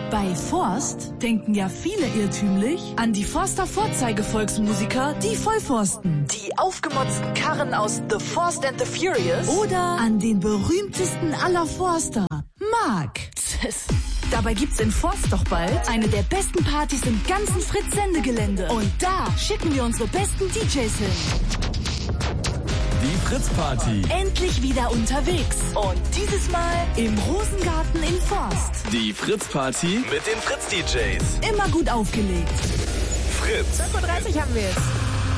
Bei Forst denken ja viele irrtümlich an die Forster Vorzeigevolksmusiker, die Vollforsten. Die aufgemotzten Karren aus The Forst and the Furious. Oder an den berühmtesten aller Forster, Mark. Dabei gibt's in Forst doch bald eine der besten Partys im ganzen Fritz-Sendegelände. Und da schicken wir unsere besten DJs hin. Die Fritz-Party. Endlich wieder unterwegs. Und dieses Mal im Rosengarten in Forst. Die Fritz-Party mit den Fritz-DJs. Immer gut aufgelegt. Fritz. 12:30 Uhr haben wir es.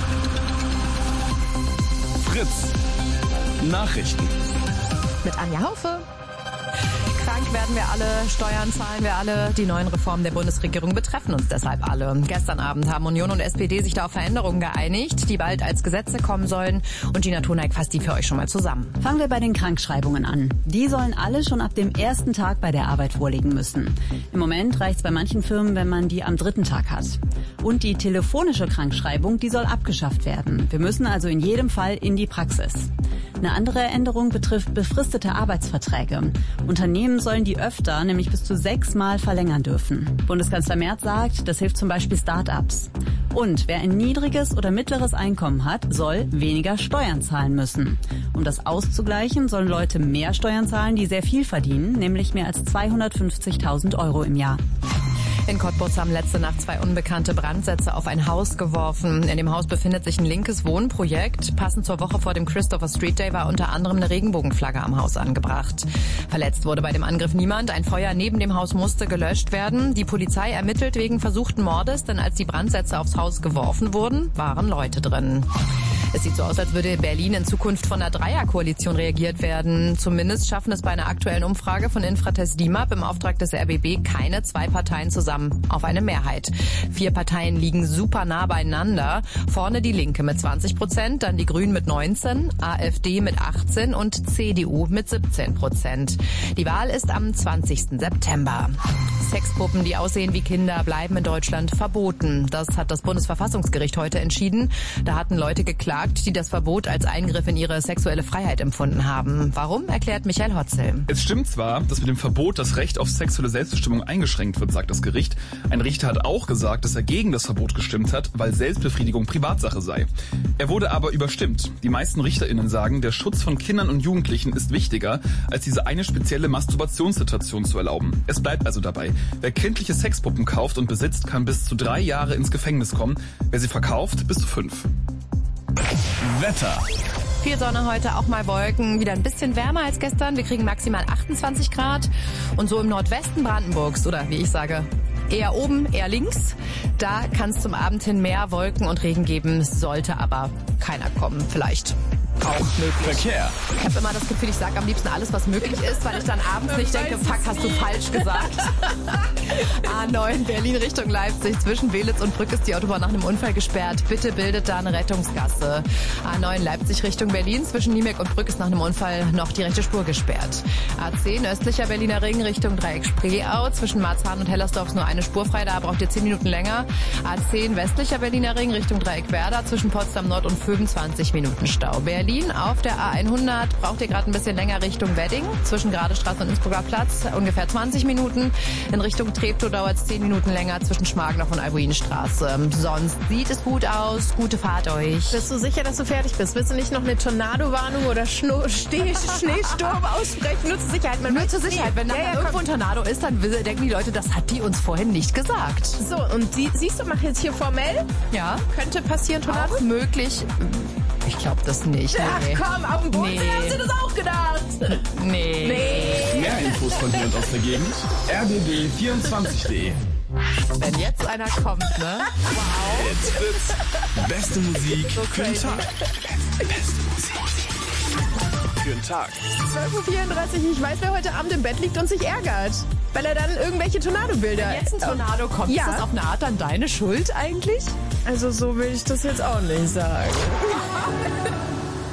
Fritz. Nachrichten. Mit Anja Haufe. Krank werden wir alle, Steuern zahlen wir alle. Die neuen Reformen der Bundesregierung betreffen uns deshalb alle. Gestern Abend haben Union und SPD sich da auf Veränderungen geeinigt, die bald als Gesetze kommen sollen. Und Gina Toneik fasst die für euch schon mal zusammen. Fangen wir bei den Krankschreibungen an. Die sollen alle schon ab dem ersten Tag bei der Arbeit vorliegen müssen. Im Moment reicht es bei manchen Firmen, wenn man die am 3. Tag hat. Und die telefonische Krankschreibung, die soll abgeschafft werden. Wir müssen also in jedem Fall in die Praxis. Eine andere Änderung betrifft befristete Arbeitsverträge. Unternehmen sollen die öfter, nämlich bis zu 6 Mal verlängern dürfen. Bundeskanzler Merz sagt, das hilft zum Beispiel Start-ups. Und wer ein niedriges oder mittleres Einkommen hat, soll weniger Steuern zahlen müssen. Um das auszugleichen, sollen Leute mehr Steuern zahlen, die sehr viel verdienen, nämlich mehr als 250.000 Euro im Jahr. In Cottbus haben letzte Nacht 2 unbekannte Brandsätze auf ein Haus geworfen. In dem Haus befindet sich ein linkes Wohnprojekt. Passend zur Woche vor dem Christopher Street Day war unter anderem eine Regenbogenflagge am Haus angebracht. Verletzt wurde bei dem Angriff niemand. Ein Feuer neben dem Haus musste gelöscht werden. Die Polizei ermittelt wegen versuchten Mordes, denn als die Brandsätze aufs Haus geworfen wurden, waren Leute drin. Es sieht so aus, als würde Berlin in Zukunft von einer Dreierkoalition regiert werden. Zumindest schaffen es bei einer aktuellen Umfrage von Infratest DIMAP im Auftrag des RBB keine 2 Parteien zusammen auf eine Mehrheit. 4 Parteien liegen super nah beieinander. Vorne die Linke mit 20%, dann die Grünen mit 19%, AfD mit 18% und CDU mit 17%. Die Wahl ist am 20. September. Sexpuppen, die aussehen wie Kinder, bleiben in Deutschland verboten. Das hat das Bundesverfassungsgericht heute entschieden. Da hatten Leute geklagt, die das Verbot als Eingriff in ihre sexuelle Freiheit empfunden haben. Warum, erklärt Michael Hotzel. Es stimmt zwar, dass mit dem Verbot das Recht auf sexuelle Selbstbestimmung eingeschränkt wird, sagt das Gericht. Ein Richter hat auch gesagt, dass er gegen das Verbot gestimmt hat, weil Selbstbefriedigung Privatsache sei. Er wurde aber überstimmt. Die meisten RichterInnen sagen, der Schutz von Kindern und Jugendlichen ist wichtiger, als diese eine spezielle Masturbationssituation zu erlauben. Es bleibt also dabei. Wer kindliche Sexpuppen kauft und besitzt, kann bis zu 3 Jahre ins Gefängnis kommen. Wer sie verkauft, bis zu 5. Wetter. Viel Sonne heute, auch mal Wolken, wieder ein bisschen wärmer als gestern. Wir kriegen maximal 28 Grad. Und so im Nordwesten Brandenburgs, oder wie ich sage, eher oben, eher links, da kann es zum Abend hin mehr Wolken und Regen geben, sollte aber keiner kommen, vielleicht auch möglich. Verkehr. Ich habe immer das Gefühl, ich sage am liebsten alles, was möglich ist, weil ich dann abends nicht denke, fuck, hast du falsch gesagt. A9 Berlin Richtung Leipzig, zwischen Belitz und Brück ist die Autobahn nach einem Unfall gesperrt. Bitte bildet da eine Rettungsgasse. A9 Leipzig Richtung Berlin, zwischen Niemek und Brück ist nach einem Unfall noch die rechte Spur gesperrt. A10 östlicher Berliner Ring Richtung Dreieck Spreeau, zwischen Marzahn und Hellersdorf ist nur eine Spur frei, da braucht ihr 10 Minuten länger. A10 westlicher Berliner Ring Richtung Dreieck Werder, zwischen Potsdam Nord und 25 Minuten Stau. Berlin auf der A100 braucht ihr gerade ein bisschen länger Richtung Wedding, zwischen Gradestraße und Innsbrucker Platz, ungefähr 20 Minuten. In Richtung Treptow dauert es 10 Minuten länger zwischen Schmargendorf und Albuinstraße. Sonst sieht es gut aus. Gute Fahrt euch. Bist du sicher, dass du fertig bist? Willst du nicht noch eine Tornado-Warnung oder Schneesturm aussprechen? Nur zur Sicherheit. Nur zur Sicherheit. Wenn da irgendwo ein Tornado ist, dann denken die Leute, das hat die uns vorhin nicht gesagt. So, und siehst du, mach jetzt hier formell. Ja. Könnte passieren, Tornado? Auch möglich. Ich glaube das nicht. Nee. Ach komm, auf dem Boden hast du das auch gedacht. Nee. Mehr Infos von hier und aus der Gegend. rbb24.de. Wenn jetzt einer kommt, ne? Wow. Jetzt Fritz. Beste Musik für den Tag. Beste Musik für den Tag. 12:34 Uhr. Ich weiß, wer heute Abend im Bett liegt und sich ärgert. Weil er dann irgendwelche Tornado-Bilder... Wenn jetzt ein Tornado kommt, ja. Ist das auf eine Art dann deine Schuld eigentlich? Also so will ich das jetzt auch nicht sagen.